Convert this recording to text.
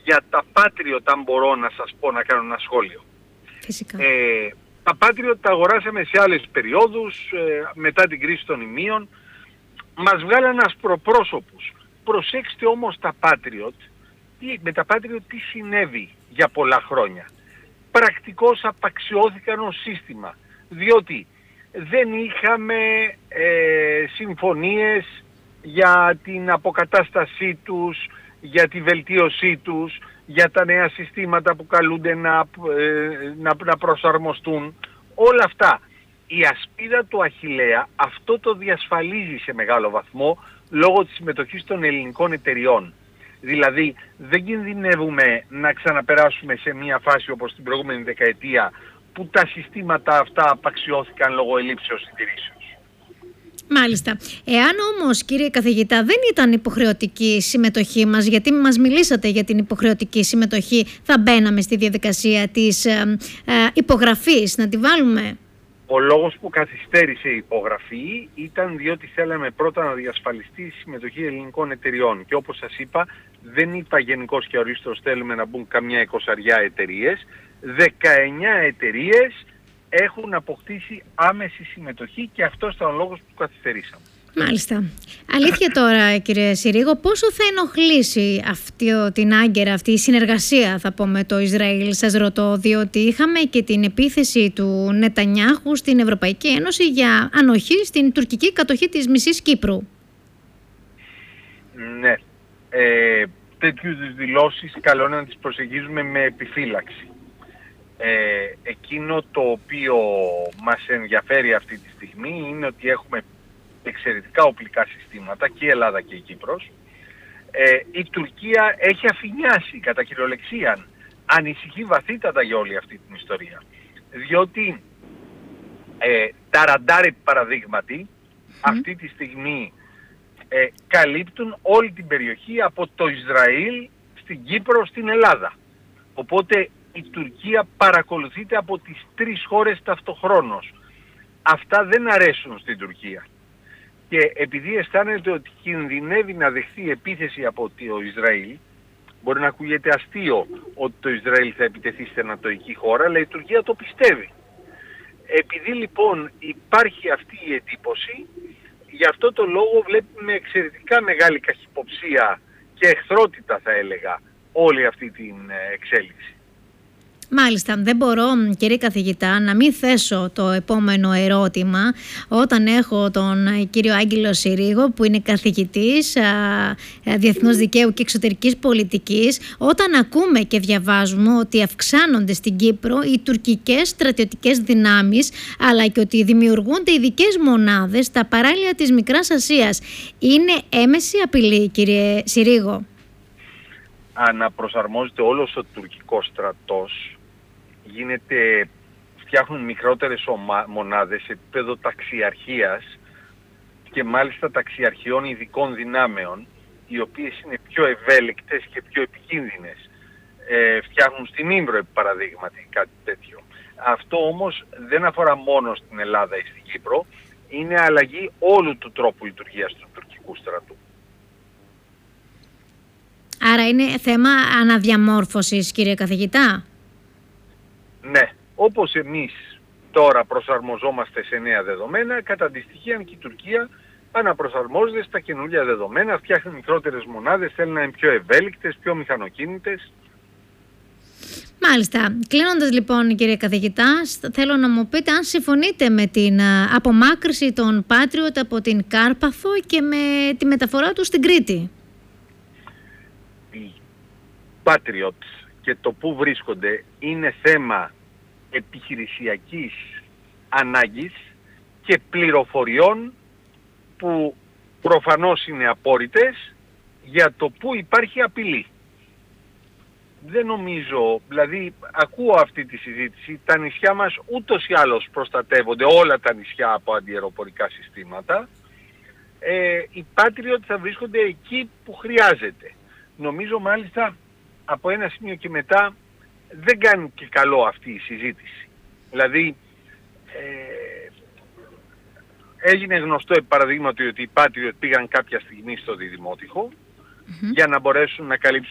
Για τα Patriot, αν μπορώ να σας πω, να κάνω ένα σχόλιο. Φυσικά. Τα Patriot τα αγοράσαμε σε άλλες περιόδους, μετά την κρίση των ημείων. Μας βγάλαν ασπροπρόσωπους. Προσέξτε όμως τα Patriot, με τα Patriot τι συνέβη για πολλά χρόνια. Πρακτικώς απαξιώθηκαν ως σύστημα, διότι δεν είχαμε συμφωνίες για την αποκατάστασή τους, για τη βελτίωσή τους, για τα νέα συστήματα που καλούνται να προσαρμοστούν. Όλα αυτά. Η ασπίδα του Αχιλλέα αυτό το διασφαλίζει σε μεγάλο βαθμό λόγω της συμμετοχής των ελληνικών εταιριών. Δηλαδή δεν κινδυνεύουμε να ξαναπεράσουμε σε μια φάση όπως την προηγούμενη δεκαετία που τα συστήματα αυτά απαξιώθηκαν λόγω ελλείψεως συντηρήσεως. Μάλιστα. Εάν όμως, κύριε καθηγητά, δεν ήταν υποχρεωτική η συμμετοχή μας, γιατί μας μιλήσατε για την υποχρεωτική συμμετοχή, θα μπαίναμε στη διαδικασία της υπογραφής, να τη βάλουμε? Ο λόγος που καθυστέρησε η υπογραφή ήταν διότι θέλαμε πρώτα να διασφαλιστεί η συμμετοχή ελληνικών εταιριών. Και όπως σας είπα, δεν είπα γενικώς και ορίστως θέλουμε να μπουν καμιά 20 εταιρείες. 19 εταιρείες έχουν αποκτήσει άμεση συμμετοχή και αυτός ήταν ο λόγος που καθυστερήσαμε. Μάλιστα. Αλήθεια τώρα, κύριε Συρίγο, πόσο θα ενοχλήσει την άγκαιρα αυτή η συνεργασία, θα πω, με το Ισραήλ, σας ρωτώ, διότι είχαμε και την επίθεση του Νετανιάχου στην Ευρωπαϊκή Ένωση για ανοχή στην τουρκική κατοχή της μισής Κύπρου. Ναι. Τέτοιου δηλώσεις καλό να τις προσεγγίζουμε με επιφύλαξη. Εκείνο το οποίο μας ενδιαφέρει αυτή τη στιγμή είναι ότι έχουμε εξαιρετικά οπλικά συστήματα, και η Ελλάδα και η Κύπρος. Η Τουρκία έχει αφηνιάσει κατά κυριολεξία, ανησυχεί βαθύτατα για όλη αυτή την ιστορία. Διότι τα ραντάρ παραδείγματι αυτή τη στιγμή καλύπτουν όλη την περιοχή από το Ισραήλ στην Κύπρο στην Ελλάδα. Οπότε η Τουρκία παρακολουθείται από τις 3 χώρες ταυτοχρόνως. Αυτά δεν αρέσουν στην Τουρκία. Και επειδή αισθάνεται ότι κινδυνεύει να δεχθεί επίθεση από το Ισραήλ, μπορεί να ακούγεται αστείο ότι το Ισραήλ θα επιτεθεί σε ανατολική χώρα, αλλά η Τουρκία το πιστεύει. Επειδή λοιπόν υπάρχει αυτή η εντύπωση, γι' αυτό το λόγο βλέπουμε εξαιρετικά μεγάλη καχυποψία και εχθρότητα, θα έλεγα, όλη αυτή την εξέλιξη. Μάλιστα, δεν μπορώ, κύριε καθηγητά, να μην θέσω το επόμενο ερώτημα όταν έχω τον κύριο Άγγελο Συρίγο, που είναι καθηγητής διεθνούς δικαίου και εξωτερικής πολιτικής, όταν ακούμε και διαβάζουμε ότι αυξάνονται στην Κύπρο οι τουρκικές στρατιωτικές δυνάμεις, αλλά και ότι δημιουργούνται ειδικές μονάδες στα παράλια της Μικράς Ασίας. Είναι έμεση απειλή, κύριε Συρίγο? Αναπροσαρμόζεται όλος ο τουρκικός στρατός. Φτιάχνουν μικρότερες μονάδες σε επίπεδο ταξιαρχίας και μάλιστα ταξιαρχιών ειδικών δυνάμεων, οι οποίες είναι πιο ευέλικτες και πιο επικίνδυνες. Φτιάχνουν στην Ήμβρο, επί παραδείγματι, κάτι τέτοιο. Αυτό όμως δεν αφορά μόνο στην Ελλάδα ή στην Κύπρο, είναι αλλαγή όλου του τρόπου λειτουργίας του τουρκικού στρατού. Άρα είναι θέμα αναδιαμόρφωσης, κύριε καθηγητά? Ναι, όπως εμείς τώρα προσαρμοζόμαστε σε νέα δεδομένα, κατά αντιστοιχεία και η Τουρκία αναπροσαρμόζεται στα καινούργια δεδομένα, φτιάχνει μικρότερες μονάδες, θέλει να είναι πιο ευέλικτες, πιο μηχανοκίνητες. Μάλιστα. Κλείνοντας λοιπόν, κύριε καθηγητά, θέλω να μου πείτε αν συμφωνείτε με την απομάκρυση των Patriot από την Κάρπαθο και με τη μεταφορά του στην Κρήτη. Οι Patriot και το που βρίσκονται είναι θέμα επιχειρησιακής ανάγκης και πληροφοριών που προφανώς είναι απόρριτες για το που υπάρχει απειλή. Δεν νομίζω, δηλαδή ακούω αυτή τη συζήτηση, τα νησιά μας ούτως ή άλλως προστατεύονται, όλα τα νησιά, από αντιαεροπορικά συστήματα. Οι Patriot θα βρίσκονται εκεί που χρειάζεται. Νομίζω μάλιστα από ένα σημείο και μετά δεν κάνει και καλό αυτή η συζήτηση. Δηλαδή έγινε γνωστό παραδείγματι ότι οι Patriot πήγαν κάποια στιγμή στο Διδημότυχο για να μπορέσουν να καλύψουν